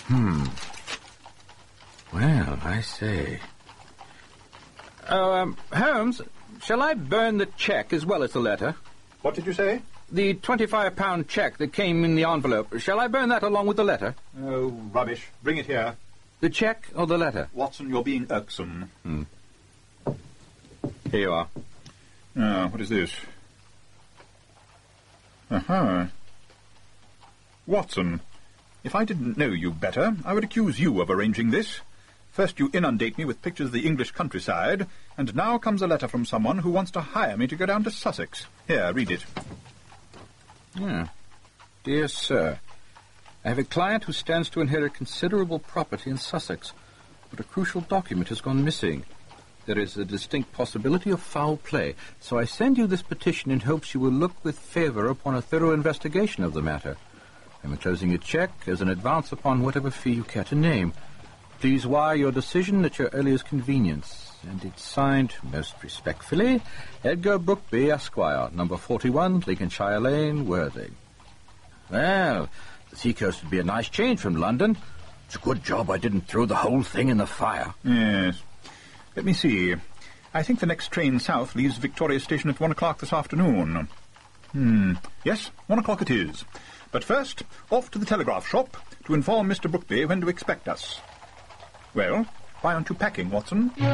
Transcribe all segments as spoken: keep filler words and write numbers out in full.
Hmm. Well, I say. Oh, um, Holmes, shall I burn the cheque as well as the letter? What did you say? The twenty-five pound cheque that came in the envelope. Shall I burn that along with the letter? Oh, rubbish. Bring it here. The cheque or the letter? Watson, you're being irksome. Hmm. Here you are. Ah, what is this? Aha. Watson, if I didn't know you better, I would accuse you of arranging this. First you inundate me with pictures of the English countryside, and now comes a letter from someone who wants to hire me to go down to Sussex. Here, read it. Yeah. Dear Sir, I have a client who stands to inherit considerable property in Sussex, but a crucial document has gone missing. There is a distinct possibility of foul play, so I send you this petition in hopes you will look with favour upon a thorough investigation of the matter. I am enclosing a cheque as an advance upon whatever fee you care to name. Please wire your decision at your earliest convenience. And it's signed, most respectfully, Edgar Brookby, Esquire, number forty-one, Lincolnshire Lane, Worthing. Well, the seacoast would be a nice change from London. It's a good job I didn't throw the whole thing in the fire. Yes. Let me see. I think the next train south leaves Victoria Station at one o'clock this afternoon. Hmm. Yes, one o'clock it is. But first, off to the telegraph shop to inform Mister Brookby when to expect us. Well, why aren't you packing, Watson? It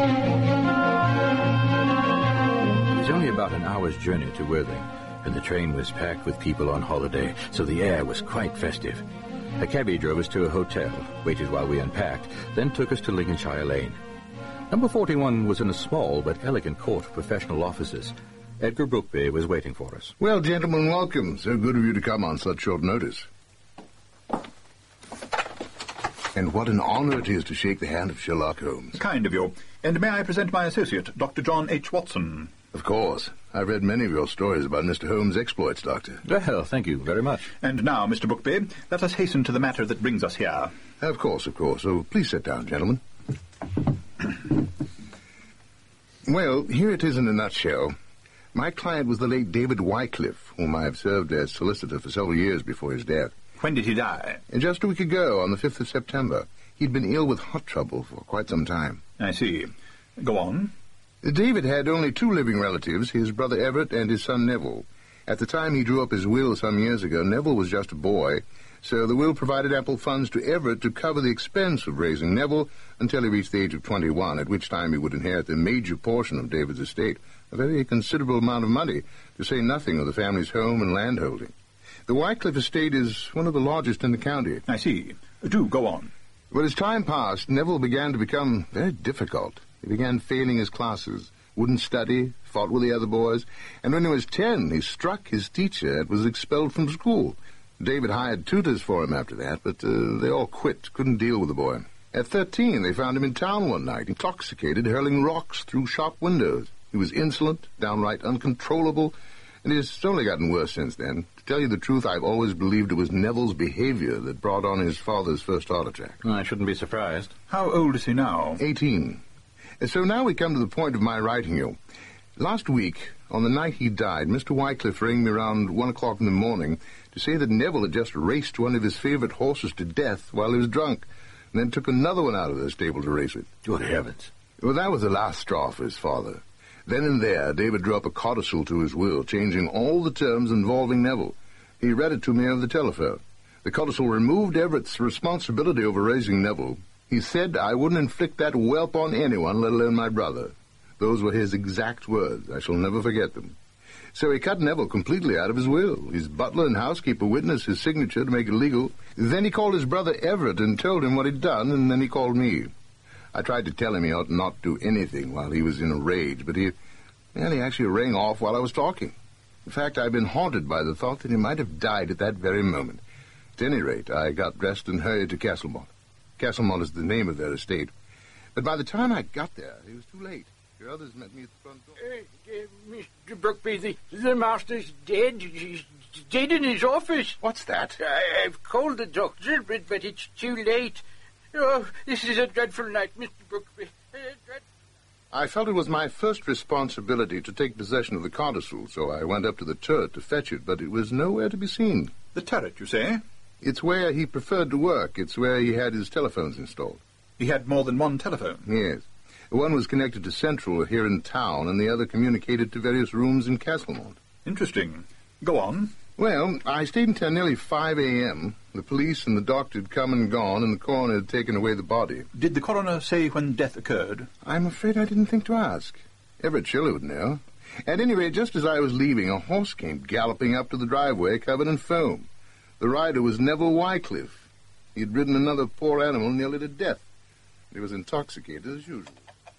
was only about an hour's journey to Worthing, and the train was packed with people on holiday, so the air was quite festive. A cabbie drove us to a hotel, waited while we unpacked, then took us to Lincolnshire Lane. Number forty-one was in a small but elegant court of professional offices. Edgar Brookby was waiting for us. Well, gentlemen, welcome. So good of you to come on such short notice. And what an honor it is to shake the hand of Sherlock Holmes. Kind of you. And may I present my associate, Doctor John H. Watson? Of course. I've read many of your stories about Mister Holmes' exploits, Doctor. Well, thank you very much. And now, Mister Brookby, let us hasten to the matter that brings us here. Of course, of course. So please sit down, gentlemen. Well, here it is in a nutshell. My client was the late David Wycliffe, whom I have served as solicitor for several years before his death. When did he die? And just a week ago, on the fifth of September. He'd been ill with heart trouble for quite some time. I see. Go on. David had only two living relatives, his brother Everett and his son Neville. At the time he drew up his will some years ago, Neville was just a boy, so the will provided ample funds to Everett to cover the expense of raising Neville until he reached the age of twenty-one, at which time he would inherit the major portion of David's estate, a very considerable amount of money, to say nothing of the family's home and landholding. The Wycliffe estate is one of the largest in the county. I see. Do go on. But as time passed, Neville began to become very difficult. He began failing his classes, wouldn't study, fought with the other boys, and when he was ten, he struck his teacher and was expelled from school. David hired tutors for him after that, but uh, they all quit, couldn't deal with the boy. At thirteen, they found him in town one night, intoxicated, hurling rocks through shop windows. He was insolent, downright uncontrollable, and it's only gotten worse since then. To tell you the truth, I've always believed it was Neville's behavior that brought on his father's first heart attack. I shouldn't be surprised. How old is he now? Eighteen. And so now we come to the point of my writing you. Last week, on the night he died, Mister Wycliffe rang me around one o'clock in the morning to say that Neville had just raced one of his favorite horses to death while he was drunk, and then took another one out of the stable to race with. Good heavens. Well, that was the last straw for his father. Then and there, David drew up a codicil to his will, changing all the terms involving Neville. He read it to me over the telephone. The codicil removed Everett's responsibility over raising Neville. He said I wouldn't inflict that whelp on anyone, let alone my brother. Those were his exact words. I shall never forget them. So he cut Neville completely out of his will. His butler and housekeeper witnessed his signature to make it legal. Then he called his brother Everett and told him what he'd done, and then he called me. I tried to tell him he ought not to do anything while he was in a rage, but he, well, he actually rang off while I was talking. In fact, I've been haunted by the thought that he might have died at that very moment. At any rate, I got dressed and hurried to Castlemont. Castlemont is the name of their estate. But by the time I got there, it was too late. Your others met me at the front door. Uh, uh, Mister Brookby, the, the master's dead. He's dead in his office. What's that? I, I've called the doctor, but, but it's too late. Oh, this is a dreadful night, Mister Brookby. Uh, dreadful. I felt it was my first responsibility to take possession of the codicil, so I went up to the turret to fetch it, but it was nowhere to be seen. The turret, you say? It's where he preferred to work. It's where he had his telephones installed. He had more than one telephone? Yes. One was connected to Central here in town, and the other communicated to various rooms in Castlemont. Interesting. Go on. Well, I stayed until nearly five a.m. The police and the doctor had come and gone, and the coroner had taken away the body. Did the coroner say when death occurred? I'm afraid I didn't think to ask. Everett Schiller would know. At any rate, just as I was leaving, a horse came galloping up to the driveway, covered in foam. The rider was Neville Wycliffe. He had ridden another poor animal nearly to death. He was intoxicated as usual.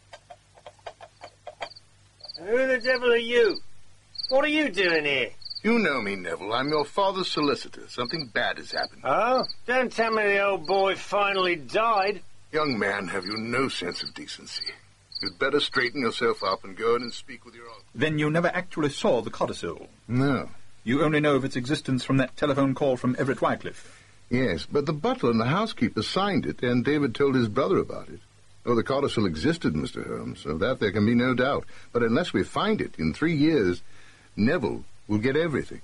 Who the devil are you? What are you doing here? You know me, Neville. I'm your father's solicitor. Something bad has happened. Oh? Don't tell me the old boy finally died. Young man, have you no sense of decency? You'd better straighten yourself up and go in and speak with your uncle. Then you never actually saw the codicil? No. You only know of its existence from that telephone call from Everett Wycliffe? Yes, but the butler and the housekeeper signed it, and David told his brother about it. Oh, the codicil existed, Mister Holmes, so that there can be no doubt. But unless we find it in three years, Neville will get everything.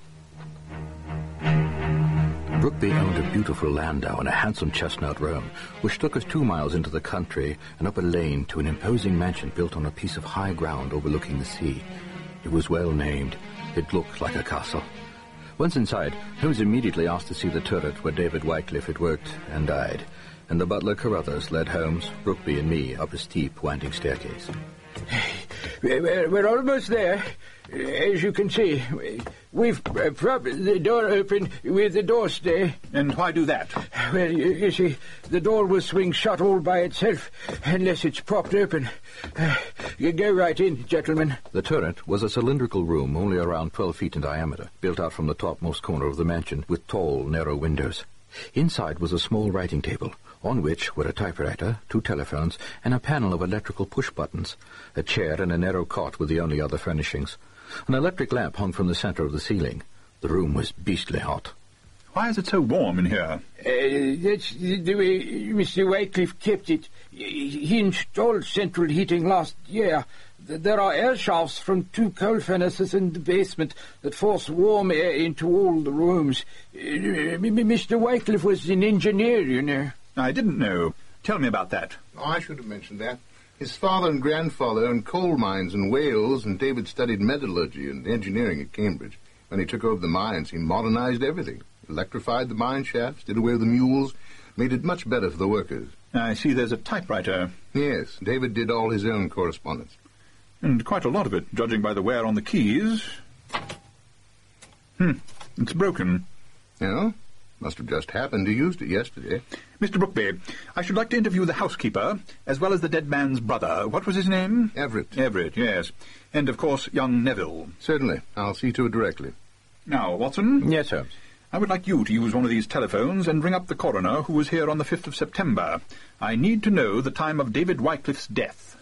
Brookby owned a beautiful landau and a handsome chestnut roan, which took us two miles into the country and up a lane to an imposing mansion built on a piece of high ground overlooking the sea. It was well named. It looked like a castle. Once inside, Holmes immediately asked to see the turret where David Wycliffe had worked and died, and the butler Carruthers led Holmes, Brookby, and me up a steep, winding staircase. We're, we're almost there. As you can see, we've uh, propped the door open with the door stay. And why do that? Well, you, you see, the door will swing shut all by itself unless it's propped open. Uh, you go right in, gentlemen. The turret was a cylindrical room only around twelve feet in diameter, built out from the topmost corner of the mansion with tall, narrow windows. Inside was a small writing table, on which were a typewriter, two telephones, and a panel of electrical push-buttons. A chair and a narrow cot were the only other furnishings. An electric lamp hung from the center of the ceiling. The room was beastly hot. Why is it so warm in here? Uh, that's the way Mister Wycliffe kept it. He installed central heating last year. There are air shafts from two coal furnaces in the basement that force warm air into all the rooms. Uh, Mister Wycliffe was an engineer, you know. I didn't know. Tell me about that. Oh, I should have mentioned that. His father and grandfather owned coal mines in Wales, and David studied metallurgy and engineering at Cambridge. When he took over the mines, he modernized everything. Electrified the mine shafts, did away with the mules, made it much better for the workers. I see there's a typewriter. Yes, David did all his own correspondence. And quite a lot of it, judging by the wear on the keys. Hmm, it's broken. No? Must have just happened. He used it yesterday. Mister Brookby, I should like to interview the housekeeper, as well as the dead man's brother. What was his name? Everett. Everett, yes. And, of course, young Neville. Certainly. I'll see to it directly. Now, Watson? Yes, Holmes. I would like you to use one of these telephones and ring up the coroner who was here on the fifth of September. I need to know the time of David Wycliffe's death.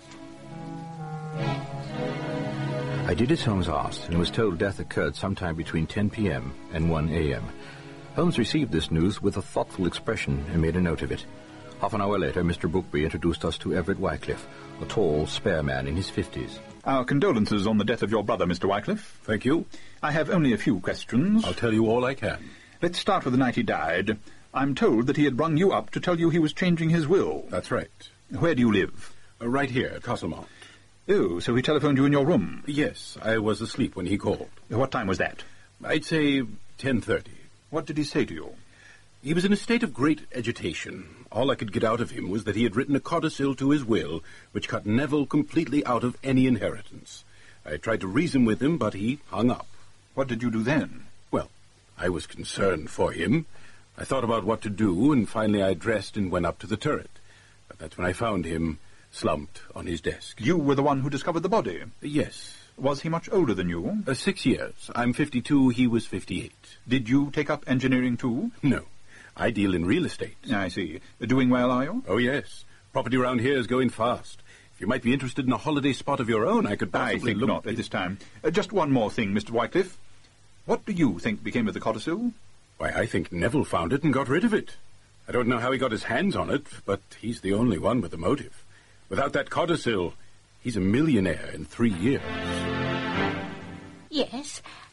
I did as Holmes asked, and was told death occurred sometime between ten p.m. and one a.m. Holmes received this news with a thoughtful expression and made a note of it. Half an hour later, Mister Brookby introduced us to Everett Wycliffe, a tall, spare man in his fifties. Our condolences on the death of your brother, Mister Wycliffe. Thank you. I have only a few questions. I'll tell you all I can. Let's start with the night he died. I'm told that he had rung you up to tell you he was changing his will. That's right. Where do you live? Uh, right here at Castlemont. Oh, so he telephoned you in your room? Yes, I was asleep when he called. What time was that? I'd say ten thirty. What did he say to you? He was in a state of great agitation. All I could get out of him was that he had written a codicil to his will, which cut Neville completely out of any inheritance. I tried to reason with him, but he hung up. What did you do then? Well, I was concerned for him. I thought about what to do, and finally I dressed and went up to the turret. But that's when I found him slumped on his desk. You were the one who discovered the body? Yes. Was he much older than you? Uh, six years. I'm fifty-two, he was fifty-eight. Did you take up engineering too? No. I deal in real estate. I see. Doing well, are you? Oh, yes. Property around here is going fast. If you might be interested in a holiday spot of your own, I could possibly I think look... not at this time. Uh, just one more thing, Mister Wycliffe. What do you think became of the codicil? Why, I think Neville found it and got rid of it. I don't know how he got his hands on it, but he's the only one with the motive. Without that codicil, he's a millionaire in three years. Yes,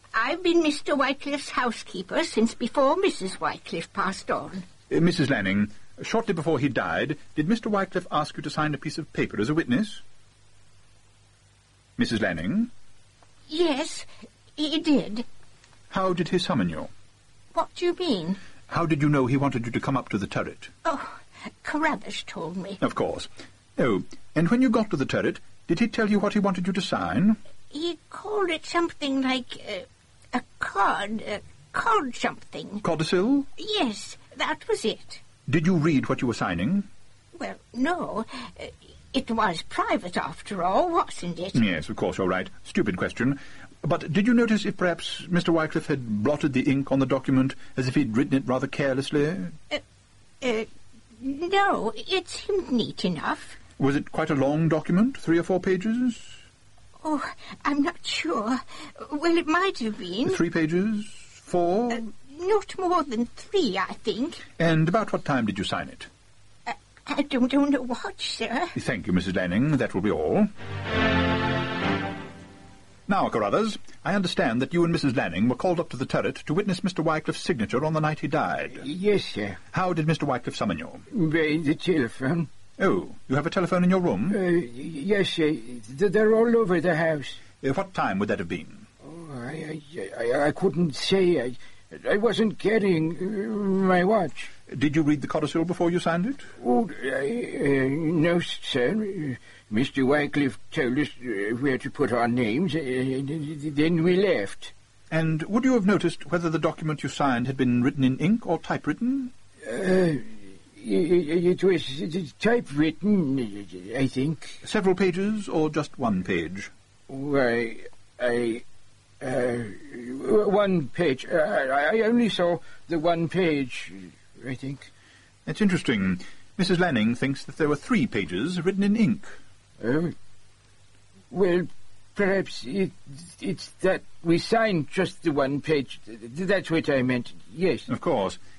I've been Mister Wycliffe's housekeeper since before Missus Wycliffe passed on. Uh, Missus Lanning, shortly before he died, did Mister Wycliffe ask you to sign a piece of paper as a witness? Missus Lanning? Yes, he did. How did he summon you? What do you mean? How did you know he wanted you to come up to the turret? Oh, Carruthers told me. Of course. Oh, and when you got to the turret, did he tell you what he wanted you to sign? He called it something like uh, a cod, a cod something. Codicil? Yes, that was it. Did you read what you were signing? Well, no. Uh, it was private, after all, wasn't it? Yes, of course, you're right. Stupid question. But did you notice if perhaps Mister Wycliffe had blotted the ink on the document as if he'd written it rather carelessly? Uh, uh, no, it seemed neat enough. Was it quite a long document? Three or four pages? Oh, I'm not sure. Well, it might have been. Three pages? Four? Uh, not more than three, I think. And about what time did you sign it? Uh, I don't, don't know what, sir. Thank you, Missus Lanning. That will be all. Now, Carruthers, I understand that you and Missus Lanning were called up to the turret to witness Mister Wycliffe's signature on the night he died. Yes, sir. How did Mister Wycliffe summon you? By the telephone. Oh, you have a telephone in your room? Uh, yes, sir. They're all over the house. Uh, what time would that have been? Oh, I, I, I, I couldn't say. I, I wasn't carrying uh, my watch. Did you read the codicil before you signed it? Oh, I, uh, no, sir. Uh, Mister Wycliffe told us uh, where to put our names. Uh, then we left. And would you have noticed whether the document you signed had been written in ink or typewritten? Uh, it, it was typewritten, I think. Several pages or just one page? Why, I... Uh, one page. Uh, I only saw the one page, I think. That's interesting. Missus Lanning thinks that there were three pages written in ink. Oh. Well, perhaps it, it's that we signed just the one page. That's what I meant, yes. Of course.